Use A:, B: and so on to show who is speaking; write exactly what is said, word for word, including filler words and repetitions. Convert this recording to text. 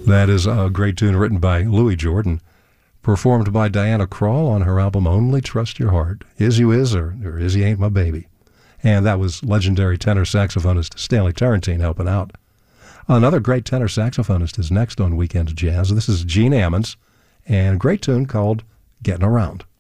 A: That is a great tune written by Louis Jordan, performed by Diana Krall on her album Only Trust Your Heart. Is You Is or, or Is You Ain't My Baby. And that was legendary tenor saxophonist Stanley Tarantine helping out. Another great tenor saxophonist is next on Weekend Jazz. This is Gene Ammons, and a great tune called Getting Around.